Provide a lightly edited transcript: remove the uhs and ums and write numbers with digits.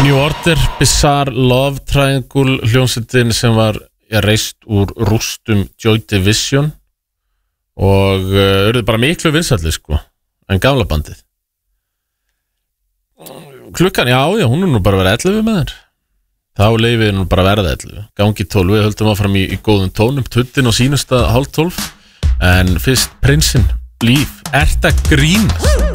New Order, Bizarre Love Triangle, hljómsveitin sem var reist úr rústum Joy Division og urðu bara miklu vinsælli sko en gamla bandið. Klukkan, já, hún nú bara verið 11 með þér. Þá leifið nú bara verða 11. Gangi 12, við höldum áfram í góðum tónum, tuttin og sínasta 11:30. En fyrst prinsinn, Líf, ert að grínast?